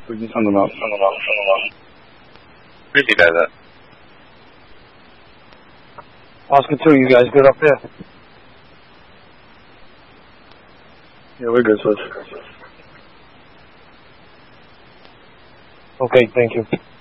我已经上得了。 Really does it. Oscar 2, you guys good up there? Yeah, we're good, sir. Okay, thank you.